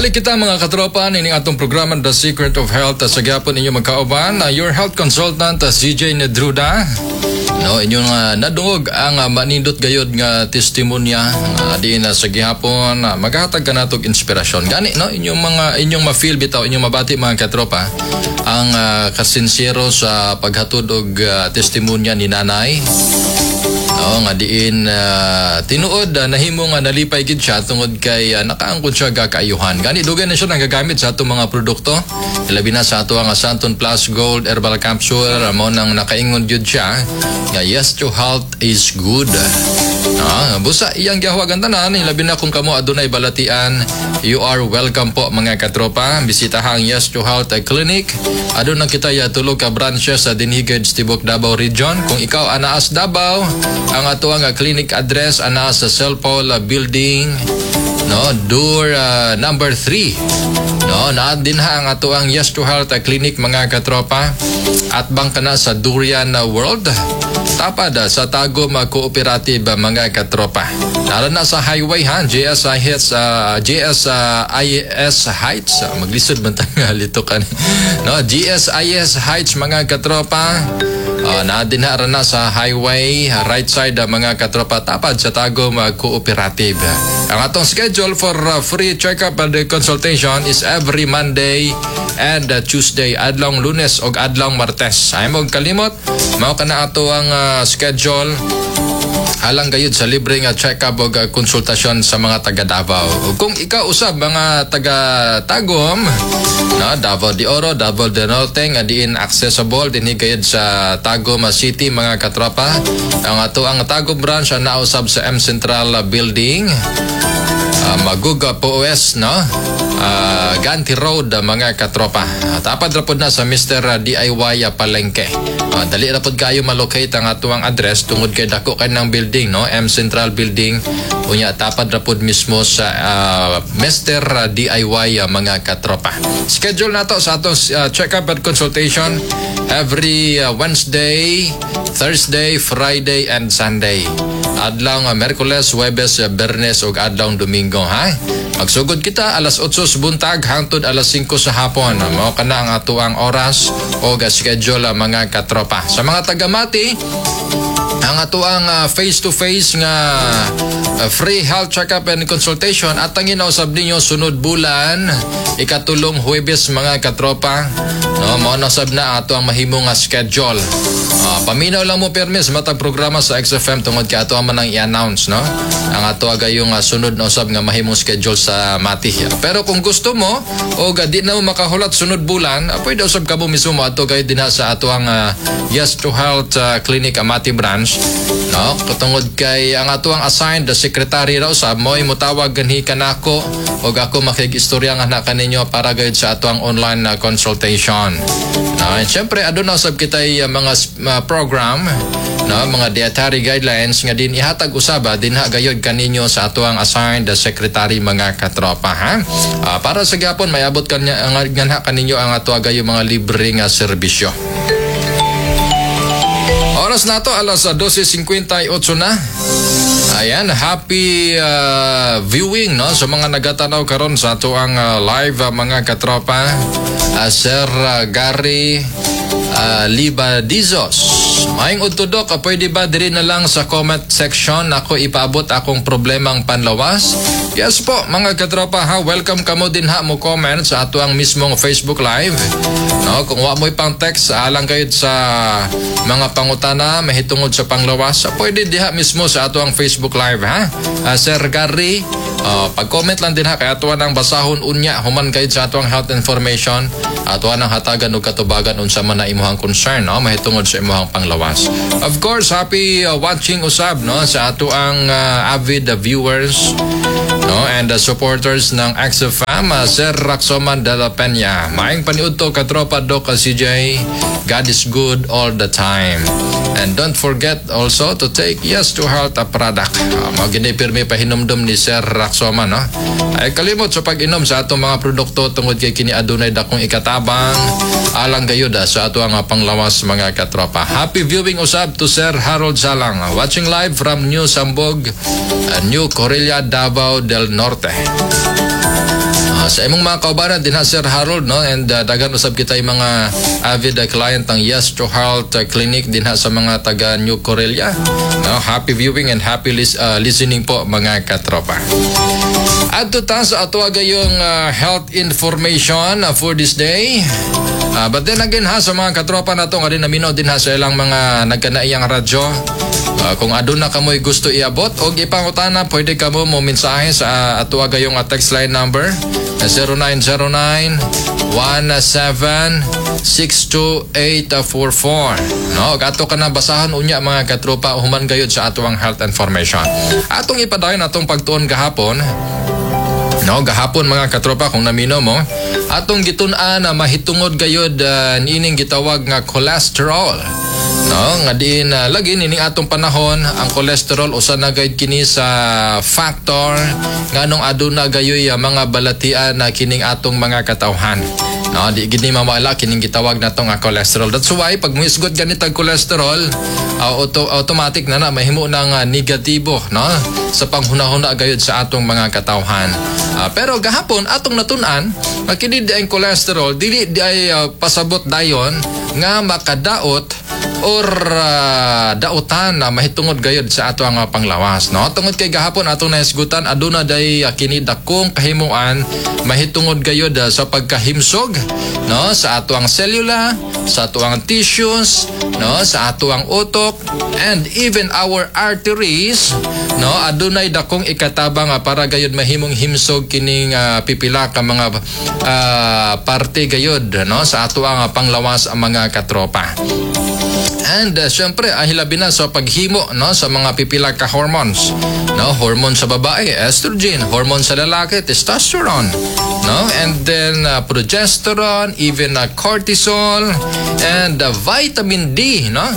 Balik kita mga katropa ini atong programa The Secret of Health sa gyapon inyo magkauban your health consultant CJ Nedruda. No, inyong nadungog ang manindot gayod nga testimonya di na sa gihapon maghatag kanatog inspirasyon. Gani no inyong ma-feel bitaw inyong mabati mga katropa ang kasinsero sa paghatod og testimonya ni nanay. Oo nga diin tinuod nahimo nga nalipay gid siya tungod kay nakaangkon siya gakaayuhan. Gani dugay na siya nagagamit sa atong mga produkto. Labi na sa ato ang Santon Plus Gold Herbal Capsule mo nang nakaingon jud siya nga yes to health is good. Busa iyang gihawagan tanan labi na kung kamo adunay balatian you are welcome po mga katropa. Bisitaha ang Yes to Health Clinic. Aduna kita ya tulog ka branches sa Dinhigad Tibok Davao Region. Kung ikaw anaas Davao ang ato ang clinic address ana sa Selpol building door number 3 na din ha ang ato ang Yes to Health Clinic mga katropa at bang kana sa Durian World tapad sa Tagum Cooperative mga katropa nara na sa highway ha JSIS Heights maglisod man tanga lito kan GSIS Heights mga katropa na din na sa highway right side mga katropa tapad sa Tagum Cooperative. Ang atong schedule for free check-up and consultation is every Monday and Tuesday adlong Lunes og adlong Martes. Ay mo kalimot mao kana ato ang schedule alang gayud sa libre nga check-up o konsultasyon sa mga taga Davao. Kung ikaw usab mga taga Tagum, Davao de Oro, Davao de Norte nga diin accessible dinhi gayud sa Tagum City mga katropa. Ang ato ang Tagum branch na usab sa M Central Building. Maguga POS Ganti Road mga katropa. Tapad ra pod na sa Mr. DIY Palengke. Dali ra pod kayo malocate ang atuang address tungod kay dako kay ng building M Central Building. Unya tapad ra pod mismo sa Mr. DIY mga katropa. Schedule nato sa atong check-up at consultation every Wednesday, Thursday, Friday and Sunday. Adlaw Merkules, Huwebes, Bernes ug adlaw Domingo ha. Magsugod kita alas 8 sa buntag hangtod alas 5 sa hapon. Mao kana ang atuang oras o schedule mga katropa. Sa mga taga-Mati, ang atuang face-to-face nga free health check-up and consultation at ang inausab ninyo sunod bulan ikatulong Huwebes mga katropa. Mao na sab na ato ang mahimo nga schedule. Paminaw lang mo permis matag programa sa XFM tungod kay ato man ang i-announce ang ato agayong sunod na usab nga mahimong schedule sa Mati. Pero kung gusto mo o di na mo makahulat sunod bulan, pwede usab ka mo mismo mo ato gayud dinha sa ato ang Yes to Health Clinic Mati branch. Katungod kay ang ato ang assigned the secretary raw usab mo imutawag ganhi kanako o ako makigistorya nga na kaninyo para gayud sa ato ang online consultation. Siyempre aduna usab kitay mga program mga dietary guidelines nga din ihatag usaba din gayod kaninyo sa ato ang assigned secretary mga katropa ha. Para sa gapon may abot kanya kaninyo ang ato gayo mga libre nga serbisyo. Oras na to alas 12:58 na. Ayan, happy viewing sa mga nagatanaw karon sa ato ang live mga katropa. Sir Gary Libadizos. Maing udtodok, pwede ba diri na lang sa comment section ako ipaabot akong problemang panlawas? Yes po mga katropa ha, welcome kamo din ha mo comment sa ato ang mismong Facebook Live. Kung wa mo ipang text alang kayo sa mga pangutana mahitungod sa panglawas, pwede diha mismo sa ato ang Facebook Live ha. Sir Gary, pag-comment lang din ha kay ato ang basahon unya human kayo sa ato ang health information, ato ang hatagan og katubagan unsa man na imuhang concern mahitungod sa imuhang panglawas. Of course, happy watching usab sa ato ang avid viewers and supporters ng XFM, Sir Raxoman de la Peña. Maayong paniud to katropa Doc CJ. God is good all the time. And don't forget also to take Yes to Health product. Maginipirmi pahinumdum ni Sir Raxoman. Ay kalimot sa pag-inom sa atong mga produkto tungod kay kini adunay dakong ikatabang alang gayud sa ato ang panglawas mga katropa. Happy viewing usab to Sir Harold Salang. Watching live from New Sambog, New Corilla, Davao del Norte. Sa imong mga kaubanan din Sir Harold, no, and daghan usab kita yung mga avid client ng Yes to Health Clinic din sa mga taga New Corelia. No, happy viewing and happy listening po mga katropa. At ta sa ato yung health information for this day. But then again sa mga katropa nato nga din naminaw din sa ilang mga nagkanaiyang radyo. Kung aduna kamoy gusto iabot o ipangutana, pwede kamo mo mensahe sa ato yung text line number 0909-1762-844. No, ato ka na basahan unya mga katropa human gayud sa ato ang health information. Atong ipadayon atong pagtuon gahapon. No, gahapon mga katropa kung namino mo, atong gitun-an na mahitungod gayud nining gitawag nga cholesterol. No, nga diin lagi nining atong panahon ang cholesterol usa na gayud kini sa factor nganong aduna gayoy mga balatian na kining atong mga katawhan. No, di gid ni mamala kining gitawag natong cholesterol. That's why pag moisgot ganitag cholesterol, automatic na mahimo nang negatibo, no, sa panghunahuna gayud sa atong mga katawhan. Pero gahapon atong natun-an kini di ang cholesterol dili di ay pasabot dayon nga makadaot or dautan na mahitungod gayud sa ato ang panglawas, no. Tungod kay gahapon atong naisgutan aduna day kini dakong kahimuan mahitungod gayud sa pagkahimsog, no, sa ato ang selula, sa ato ang tissues, no, sa ato ang utok, and even our arteries, no, adunay dakong ikatabang para gayud mahimong himsog kining pipila ka mga parte gayud, no, sa ato ang panglawas ang mga katropa. And syempre hilabi na sa paghimo, no, sa mga pipila ka hormones, no, hormone sa babae estrogen, hormone sa lalaki testosterone, no, and then progesterone, even cortisol, and vitamin D, no,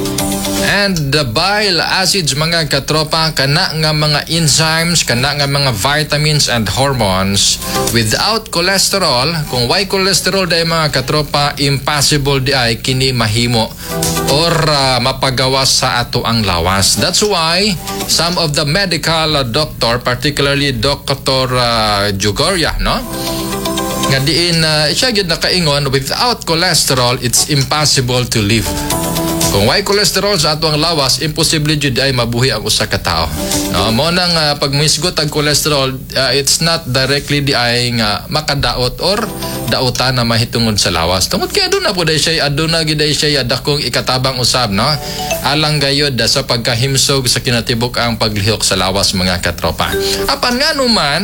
and the bile acids mga katropa, kana nga mga enzymes, kana nga mga vitamins and hormones. Without cholesterol, kung why cholesterol day mga katropa, impossible di ay kini mahimo or mapagawas sa ato ang lawas. That's why some of the medical doctor, particularly Dr. Jugoria, no, nga diin siya gyud nakaingon, without cholesterol it's impossible to live. Kung way cholesterol sa ato ang lawas, imposible jud ay mabuhi ang usa ka tawo. No, mo nang pag misgot ang cholesterol, it's not directly di ay nga makadaot or dautan na mahitungod sa lawas. Tungod kay aduna po day siya, aduna gid day siya dakong ikatabang usab, no. Alang gayud sa pagkahimsog sa kinatibuk ang paglihok sa lawas mga katropa. Apan nga numan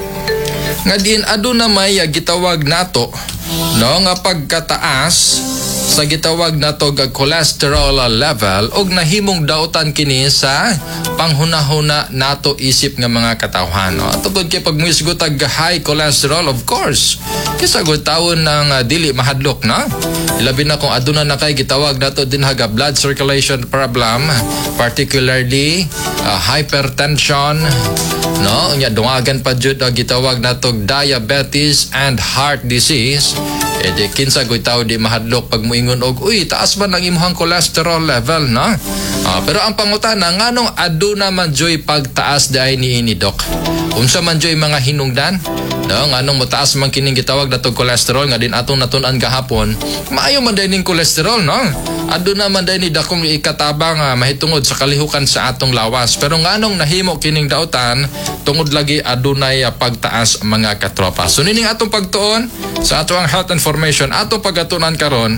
nga diin aduna may gitawag nato, no, nga pagkataas sa gitawag nato nga cholesterol level og nahimong dautan kini sa panghunahuna nato isip nga mga katawhan, no. Tungod kay pag moisgot ag high cholesterol, of course kisa gutawon ng dili mahadlok, no. Labi na kung aduna na kay gitawag nato din haga blood circulation problem, particularly hypertension, no, nya dungagan pa jud gitawag nato diabetes and heart disease. Di kinsa goy tawo di mahadlok pag moingon og uy taas man ang imong cholesterol level, no. Pero ang pangutana nganong aduna man joy pagtaas daay niini dok? Unsa man joy mga hinungdan, no, nganong motaas man kining gitawag natong cholesterol nga din atong natun-an gahapon, maayo man day ning cholesterol, no. Aduna man day ni dakong ikatabang mahitungod sa kalihukan sa atong lawas. Pero nganong nahimo kining dautan tungod lagi adunay pagtaas mga katropa. So nining atong pagtuon sa ato ang health information, atong pagatunan karon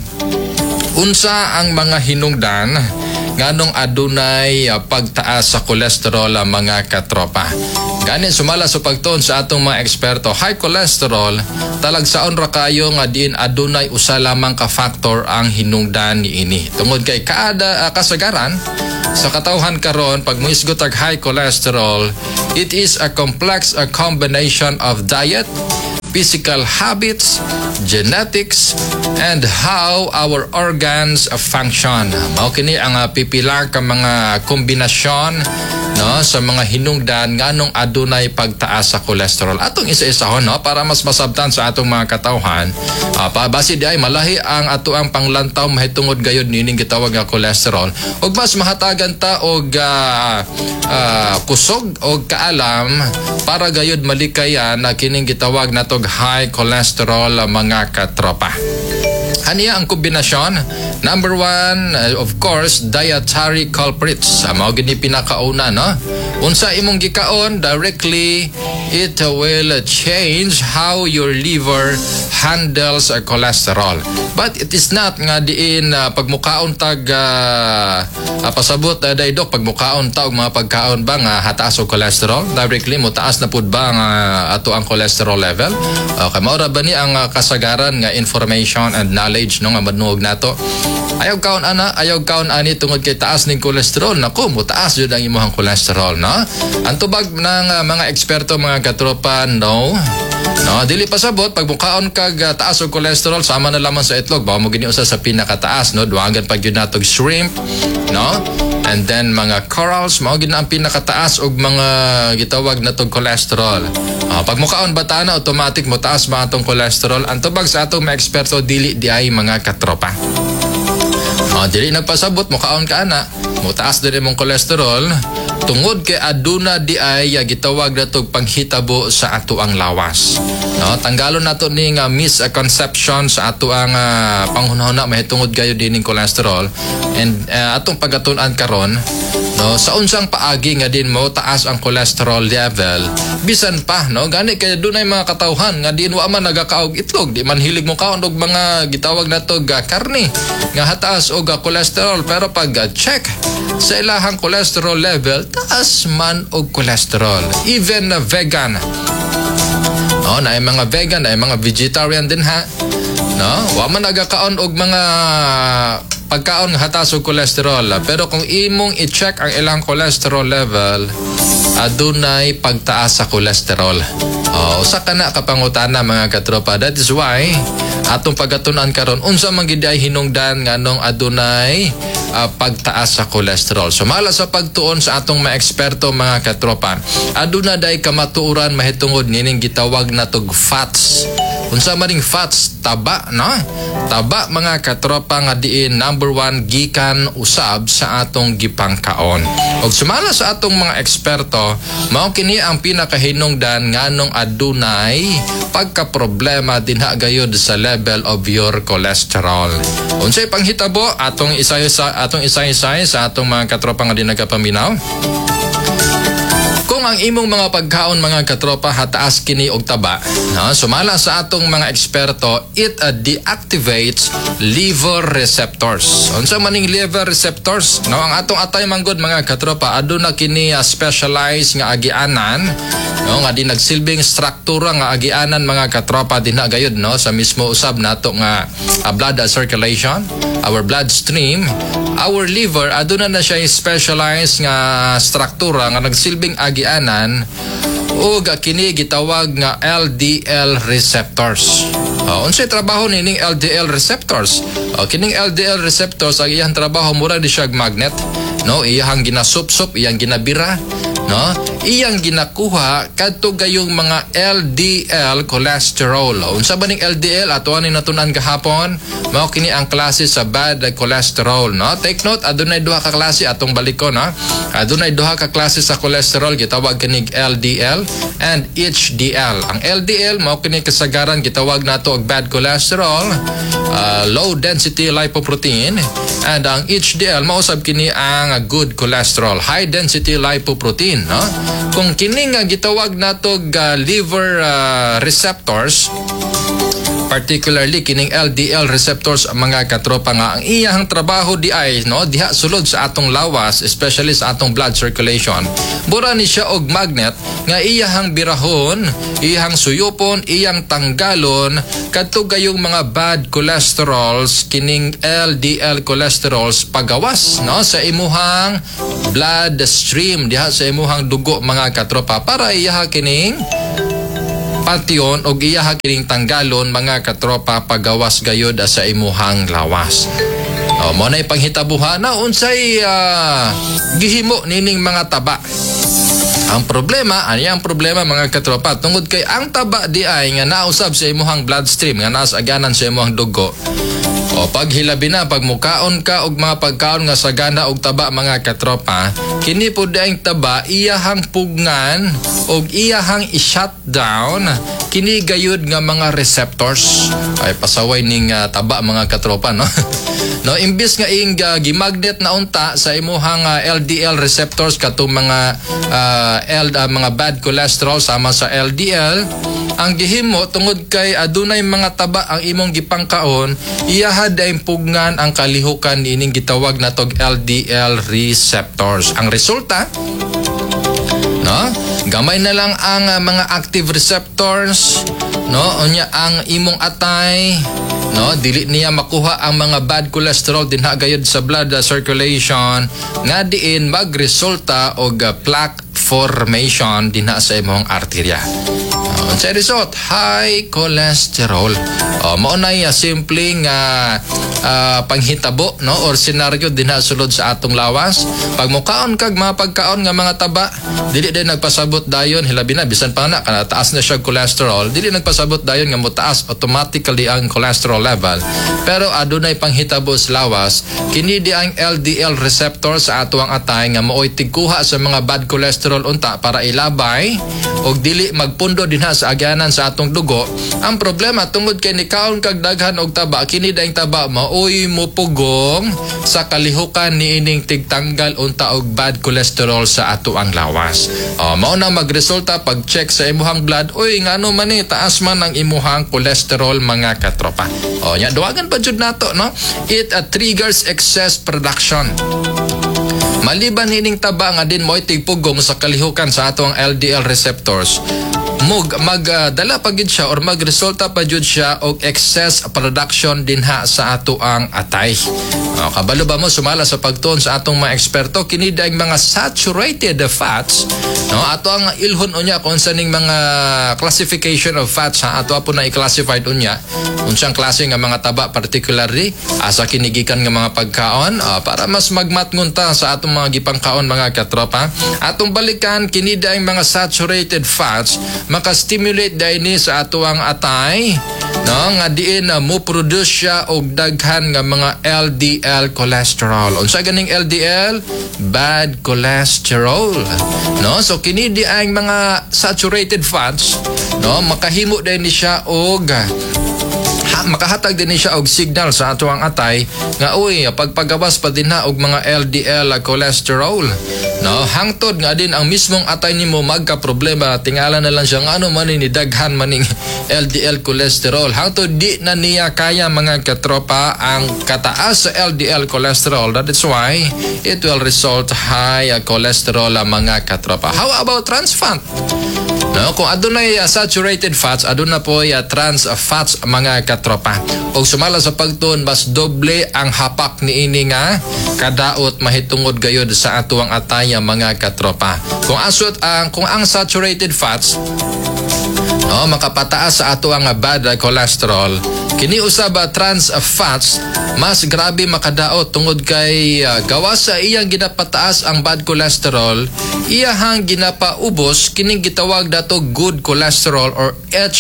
unsa ang mga hinungdan nganong adunay pagtaas sa cholesterol mga katropa. Gani sumala sa pagtuon sa atong mga eksperto, high cholesterol talagsaon ra kayo nga diin adunay usa lamang ka factor ang hinungdan niini. Tungod kay kada kasagaran sa katawhan karon pag moisgot og high cholesterol, it is a complex combination of diet, physical habits, genetics, and how our organs function. Mao kini ang pipila ka mga kombinasyon, no sa mga hinungdan nganong adunay pagtaas sa cholesterol. Atong isa-isahon no para mas masabtan sa atong mga katawhan. Base di ay malahi ang ato ang panglantaw mahitungod gayud nining gitawag nga cholesterol ug mas mahatagan ta og kusog og kaalam para gayud malikayan na kining gitawag natog high cholesterol mga katropa. Aniya ang kombinasyon? Number 1, of course, dietary culprits. Mao gini pinakauna, no? Unsa imong gikaon, directly it will change how your liver handles cholesterol. But it is not nga diin pagmukaon tag pasabot daydok pagmukaon ta og mga pagkaon ba nga hataas og cholesterol. Directly mo taas na pud ba nga ato ang cholesterol level? Okay, mao ra ba ni ang kasagaran nga information and knowledge no nga madnuog nato. Ayaw kaon ana, ayaw kaon ani tungod kay taas ning cholesterol. Nako, mo taas jud ang imong cholesterol, no? Ang tubag ng mga eksperto mga katropa, no, dili pasabot pag mukaon kag taas og cholesterol sama na lamang sa itlog. Bawo mo gini usa sa pinakataas, no? Duangan pag yun natog shrimp, no? And then mga corals mao gid ang pinakataas og mga gitawag natog cholesterol. Pag mukaon batana automatic mo taas ba atong cholesterol. Ang tubag sa atong mga eksperto dili di ay mga katropa. Dili nagpasabot mukaon ka ana, mo taas din imong cholesterol tungod kay aduna di ay gitawag natog panghitabo sa ato ang lawas. No, tanggalon nato ning misconception sa ato ang panghunahuna mahitungod gayo dining cholesterol and atong pagatun-an karon no sa unsang paagi nga din mo taas ang cholesterol level bisan pa no gani kay dunay mga katawhan nga diin wa man nagakaog itlog di man hilig mo kaon og mga gitawag natog karne nga hataas og cholesterol pero pag check sa ilahang cholesterol level taas man og cholesterol even vegan. No, na ay mga vegan, na ay mga vegetarian din ha. No, wa man nagakaon og mga pagkaon hataas og cholesterol. Pero kung imong i-check ang ilang cholesterol level, adunay pagtaas sa cholesterol. Usa kana ka pangutana mga katropa. That is why atong pagatun-an karon unsa man gid ay hinungdan nganong adunay pagtaas sa cholesterol. Sumala sa pagtuon sa atong mga eksperto mga katropa, aduna day kamatuoran mahitungod nining gitawag natog fats. Unsa maning fats? Taba, no? Taba mga katropa nga diin number 1 gikan usab sa atong gipangkaon. Og sumala sa atong mga eksperto, mao kini ang pinakahinungdan nganong adunay pagka-problema dinha gayud sa level of your cholesterol. Unsay panghitabo atong isa-isa sa atong mga katropa nga di nagapaminaw? Kung ang imong mga pagkaon mga katropa hataas kini og taba, no? Sumala sa atong mga eksperto, it deactivates liver receptors. Unsa maning liver receptors? No, ang atong atay manggod mga katropa aduna kini specialized nga agianan, no, nga di nagsilbing struktura nga agianan mga katropa dinha gayud no sa mismo usab nato nga blood circulation, our bloodstream, our liver aduna na siya specialized nga struktura nga nagsilbing agianan ug kini gitawag nga LDL receptors. Unsay trabaho nining LDL receptors? Kining LDL receptors ang iyang trabaho mura di siya magnet, no? Iyang ginasupsop, iyang ginabira, no? Iyang ginakuha kadto gayong mga LDL cholesterol. Unsa ba ning LDL ato ani natunan gahapon? Mao kini ang klase sa bad cholesterol, no? Take note, adunay duha ka klase atong balikon, no? Adunay duha ka klase sa cholesterol gitawag kining LDL and HDL. Ang LDL mao kini kasagaran gitawag nato og bad cholesterol, low density lipoprotein, and ang HDL mao usab kini ang good cholesterol, high density lipoprotein, no? Kung kini nga gitawag nato liver receptors, particularly kining LDL receptors mga katropa nga ang iyang trabaho di ay no diha sulod sa atong lawas, especially sa atong blood circulation. Bura ni siya og magnet nga iyang birahon, iyang suyupon, iyang tanggalon kadto gayong mga bad cholesterols kining LDL cholesterols pagawas no sa imuhang blood stream diha sa imuhang dugo mga katropa para iyaha kining pation o iyaha kining tanggalon mga katropa pagawas gayod sa imuhang lawas. Mo na panghitabuhan na unsay gihimo nining mga taba. Ang problema, ang problema mga katropa, tungod kay ang taba di ay nga nausab sa imuhang bloodstream, nga nas aganan sa imuhang dugo. O pag hilabi na, pag mukaon ka og mga pagkaon nga sagana og taba mga katropa, kini po di ang taba iyahang pugnan og iyahang i-shutdown kini gayud nga mga receptors. Ay pasaway ning taba mga katropa, no? No, imbis nga ing gimagnet na unta sa imuhang LDL receptors katong mga mga bad cholesterol sama sa LDL, ang gihimo tungod kay adunay mga taba ang imong gipangkaon, iyahad ay pugnan ang kalihukan ining gitawag natog LDL receptors. Ang resulta, no, gamay na lang ang mga active receptors, no, unya ang imong atay, no, dili niya makuha ang mga bad cholesterol dinha gayud sa blood circulation, nga diin magresulta og plaque formation dinha sa imong arterya. Sa result, high cholesterol. Mao na simpleng panghitabo, no, or senaryo dinha sulod sa atong lawas. Pag mukaon kag mga pagkaon nga mga taba, dili din nagpasabot dayon, hilabi na bisan pa na kana taas na siya cholesterol, dili nagpasabot dayon nga motaas automatically ang cholesterol level. Pero adunay panghitabo sa lawas, kini di ang LDL receptor sa ato ang atay nga maoy tigkuha sa mga bad cholesterol unta para ilabay og dili magpundo dinha sa agyanan sa atong dugo. Ang problema tungod kay nikaon kag daghan og taba, kini daing taba maoy mopugong sa kalihukan niining tigtanggal unta og bad cholesterol sa ato ang lawas. Mao na magresulta pag check sa imuhang blood, uy ngano man ni taas man ang imuhang cholesterol mga katropa. Nya duwagan pa jud nato, no? It triggers excess production. Maliban hining taba nga din mo'y tigpugong sa kalihukan sa atong LDL receptors, magdala pa gid siya or magresulta pa jud siya og excess production dinha sa ato ang atay. Kabalo ba mo sumala sa pagtuon sa atong mga eksperto, kini daing mga saturated fats, no, ato ang ilhon unya kung sa ning mga classification of fats, ha, ato po na i-classified unya unsang klase nga mga taba particularly asa kinigikan nga mga pagkaon, para mas magmatngon ta sa atong mga gipangkaon mga katropa. Atong balikan kini daing mga saturated fats maka-stimulate daini sa ato ang atay, no, nga diin mo produce siya og daghan nga mga LDL cholesterol. Unsa ganing LDL? Bad cholesterol, no? So kini di ang mga saturated fats, no, makahimo daini siya og makahatag din siya og signal sa ato ang atay nga uy pagpagawas pa dinha og mga LDL cholesterol, no, hangtod nga din ang mismong atay nimo magka problema, tingala na lang siya nga ano man ni daghan maning LDL cholesterol, hangtod di na niya kaya mga katropa ang kataas sa LDL cholesterol. That is why it will result high cholesterol mga katropa. How about trans fat? No, kung adunay saturated fats, aduna po trans fats mga katropa. Og sumala sa pagtuon, mas doble ang hapak niini nga kadaot mahitungod gayud sa atuang ataya mga katropa. Kung ang saturated fats, no, makapataas sa ato ang bad cholesterol, kini usab trans fats mas grabe makadaot tungod kay gawas sa iyang ginapataas ang bad cholesterol, iyahang ginapaubos kining gitawag dato good cholesterol or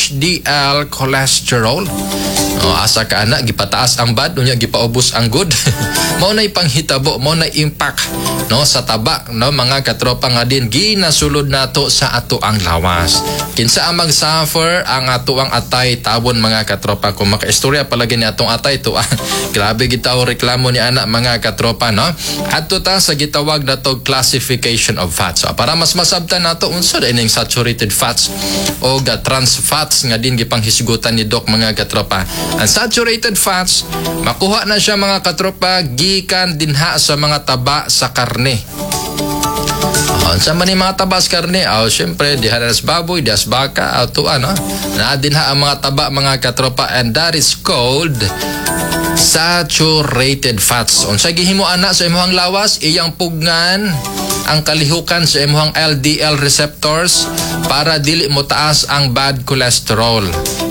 HDL cholesterol. Asa ka ana gipataas ang bad unya gipaubos ang good. Mao nay panghitabo, mao nay impact, no, sa taba, no, mga katropa nga din ginasulod nato sa ato ang lawas. Kinsa ang mag-suffer ang ato ang atay tawon mga katropa. Kung makaistorya palagi ni atong atay to, grabe gitaw reklamo ni ana mga katropa, no. Adto ta sa gitawag nato classification of fats. So, para mas masabtan nato unsa ining saturated fats o trans fats nga din gipanghisgutan ni Doc mga katropa. Ang saturated fats makuha na siya mga katropa gikan dinha sa mga taba sa karne. Sa man mga taba sa karne, syempre diha na sa baboy, diha sa baka, tuan, no? Na dinha ang mga taba mga katropa, and that is called saturated fats. Unsa gihimo ana sa imong lawas, iyang pugnan ang kalihukan sa imong LDL receptors para dili mo taas ang bad cholesterol.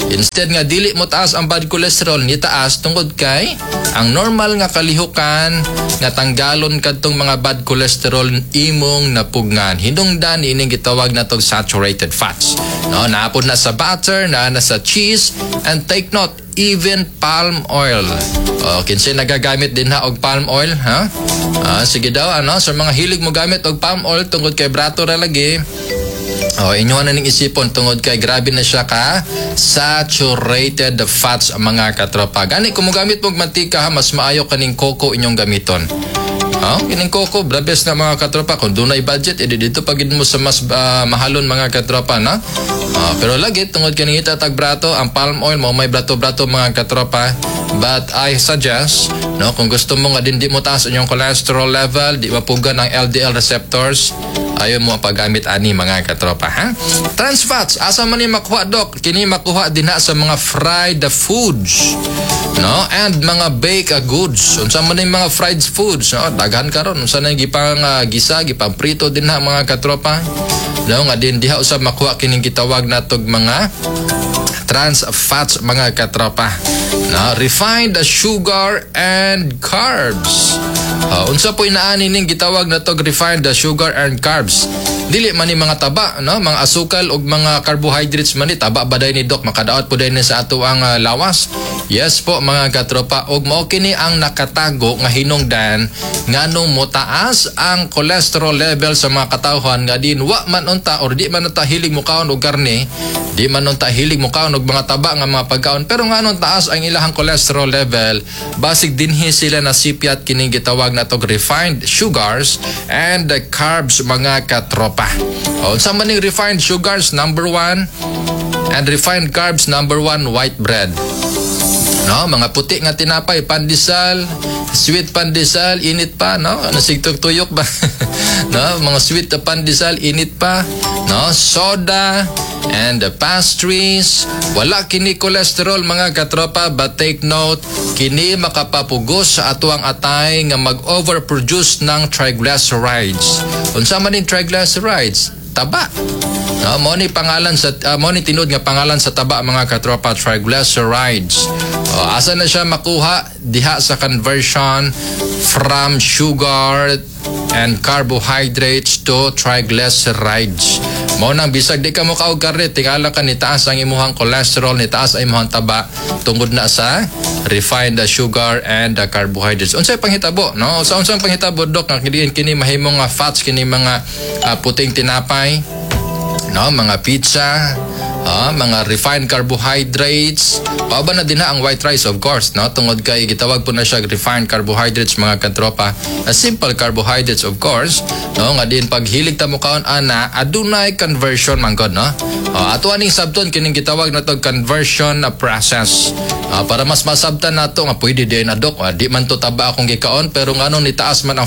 Instead nga dili mo taas ang bad cholesterol, ni taas tungod kay ang normal nga kalihukan nga tanggalon kadtong mga bad cholesterol imong napugnan. Hinungdan ining gitawag natong saturated fats. No, naapod na sa butter, na sa cheese, and take note, even palm oil. Kinsay nagagamit din ha og palm oil, ha? Sige daw, sa mga hilig mo gamit og palm oil tungod kay brato ra lagi. Inyo na ning isipon tungod kay grabe na siya ka saturated fats ang mga katropa. Gani kung mo gamit mong mantika, ha, mas maayo kaning coco inyong gamiton. Kining coco, brabes na mga katropa. Kung dunay budget, edi dito pagid mo sa mas mahalon mga katropa, na? Pero lagi, tungod kaning itatag brato, ang palm oil mo, may brato-brato mga katropa. But I suggest, no, kung gusto mo nga din di mo taas inyong cholesterol level, di mapuga ng LDL receptors, ayaw mo paggamit ani mga katropa, ha? Trans fats, asa man ni makuha, Dok? Kini makuha din na sa mga fried foods, no? And mga baked goods. Unsa man ni mga fried foods, no? Daghan karon unsa na gipang gisa, gipang prito din na mga katropa. No, nga din diha usab makuha kining gitawag natog mga trans fats mga katropa. Na refined sugar and carbs. Unsa po inaani ning gitawag natog refined sugar and carbs? Dili man ni mga taba, no, mga asukal ug mga carbohydrates man ni taba baday ni Dok, makadaot po din sa ato ang lawas. Yes po mga katropa, ug mao kini ang nakatago nga hinungdan nganong motaas ang cholesterol level sa mga katawhan nga din wa man unta or di man unta hilig mo kaon og karne, di man unta hilig mo kaon og mga taba nga mga pagkaon, pero nganong taas ang ilahang cholesterol level, basig dinhi sila nasipyat kining gitawag natog refined sugars and the carbs mga katropa. Unsa man ning refined sugars? Number 1, and refined carbs, number 1, white bread. No, mga puti nga tinapay, pandesal, sweet pandesal, init pa, no? Sigtuyok ba? No, mga sweet pandesal, init pa, no? Soda and the pastries, wala kini cholesterol mga katropa, but take note, kini makapapugos sa atuang atay nga mag-overproduce ng triglycerides. Unsa man ning triglycerides? Taba. Mo ni pangalan sa mo ni tinud nga pangalan sa taba mga katropa, triglycerides. Asa na siya makuha? Diha sa conversion from sugar and carbohydrates to triglycerides. Mo nang bisag di ka mo kaog karne, tingala ka ni taas ang imuhang cholesterol, ni taas ang imuhang taba tungod na sa refined sugar and carbohydrates. Unsay panghitabo, no? Sa unsang panghitabo, Dok, nga kini mahimong fats, kini mga puting tinapay, no, mga pizza, mga refined carbohydrates, pauban na din ang white rice, of course, no, tungod kay gitawag po na siya refined carbohydrates mga katropa. Simple carbohydrates, of course, no, nga din paghilig ta mo kaon ana adunay conversion man god, no. Ato aning sabton kining gitawag na tog conversion process. Para mas masabtan nato nga pwede din na, Dok, di man to taba akong gikaon pero nganong nitaas man ang